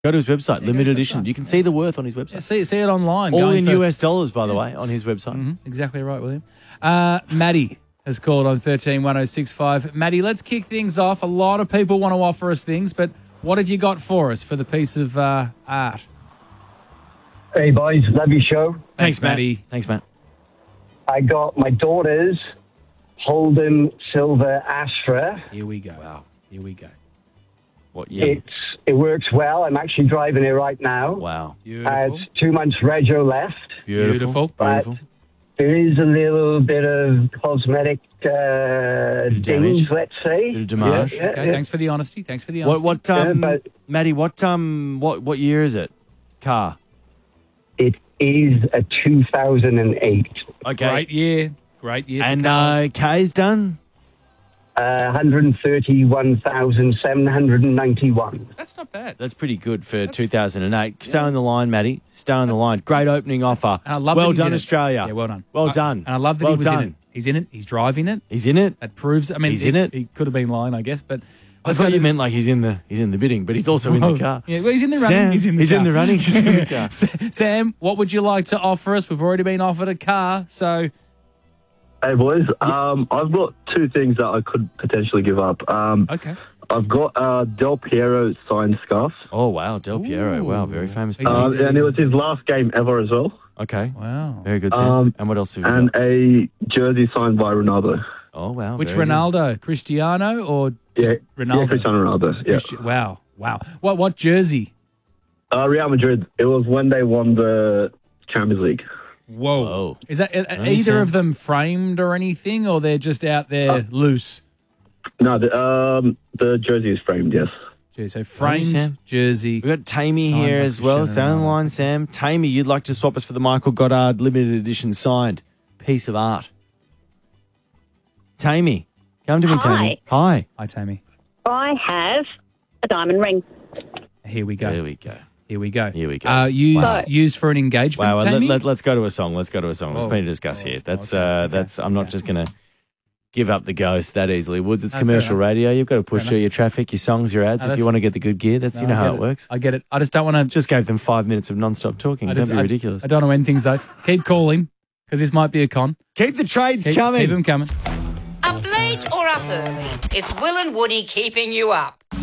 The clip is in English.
Go to his website, limited edition. You can see the worth on his website. Yeah, see it online. All in US dollars, by the way, on his website. Exactly right, William. Maddie has called on 131065. Maddie, let's kick things off. A lot of people want to offer us things, but what have you got for us for the piece of art? Hey, boys. Love your show. Thanks, Maddie. Thanks, Matt. I got my daughter's Holden Silver Astra. Here we go. Wow. Here we go. What year? It works well. I'm actually driving it right now. Wow. Beautiful. It's 2 months rego left. Beautiful. But there is a little bit of cosmetic damage, let's say. Bit of damage. Okay, thanks for the honesty. Maddie, what year is it? Car. It is a 2008. Okay. Great year. Great year. And K's done? 131,791. That's not bad. That's pretty good for 2008. Stay on the line, Maddie. Stay on the line. Great opening offer. And I love well that he's done, in it. Australia. Yeah, well done. Well done. And I love that well he was done. in it. He's in it. He's driving it. He's in it. That proves. I mean, He's in it. He could have been lying, I guess, but That's what you meant, like he's in the bidding, but he's also in the car. Yeah, well, he's in the running. Sam, he's in the he's car. in the running. He's in the car. Sam, what would you like to offer us? We've already been offered a car, so Hey, boys. I've got two things that I could potentially give up. okay. I've got Del Piero signed scarf. Oh, wow. Del Piero. Wow, very famous. And it was his last game ever as well. Okay. Wow. Very good, Sam. And what else have you And got? a jersey signed by Ronaldo. Oh, wow. Which very good. Ronaldo? Cristiano or Yeah, Ronaldo? Yeah, Cristiano Ronaldo. Yeah. Wow. What jersey? Real Madrid. It was when they won the Champions League. Whoa. Is that Nice, either Sam. of them framed or anything, or they're just out there loose? No, the jersey is framed. Yes. Gee, so framed Sam. jersey. We've got Tammy Signed here by as well. Cristiano Stay on the Ronaldo. line, Sam. Tammy, you'd like to swap us for the Michael Goddard limited edition signed piece of art. Tammy, come to me, Tammy. Hi. Hi, Tammy. I have a diamond ring. Here we go. There we go. Here we go. Here we go. Used for an engagement, Wow, Tammy? let's go to a song. Let's There's plenty to discuss here. I'm not just going to give up the ghost that easily. Woods, it's commercial radio. You've got to push your traffic, your songs, your ads. If you want to get the good gear, you know how it works. I get it. I just don't want to... Just gave them 5 minutes of non-stop talking. Don't be ridiculous. I don't want to end things, though. Keep calling, because this might be a con. Keep the trades coming. Keep them coming. Up late or up early, it's Will and Woody keeping you up.